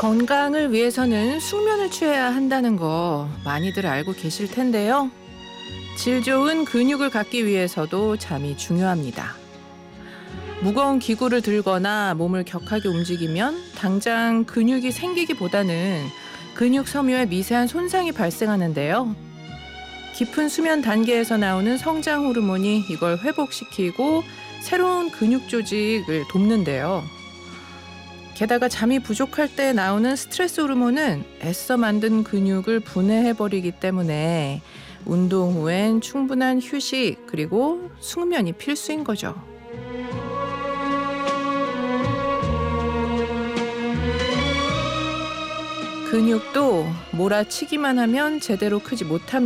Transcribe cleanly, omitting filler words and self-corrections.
건강을 위해서는 숙면을 취해야 한다는 거 많이들 알고 계실 텐데요. 질 좋은 근육을 갖기 위해서도 잠이 중요합니다. 무거운 기구를 들거나 몸을 격하게 움직이면 당장 근육이 생기기보다는 근육 섬유에 미세한 손상이 발생하는데요. 깊은 수면 단계에서 나오는 성장 호르몬이 이걸 회복시키고 새로운 근육 조직을 돕는데요. 게다가 잠이 부족할 때 나오는 스트레스 호르몬은 애써 만든 근육을 분해해버리기 때문에 운동 후엔 충분한 휴식 그리고 숙면이 필수인 거죠. 근육도 몰아치기만 하면 제대로 크지 못합니다.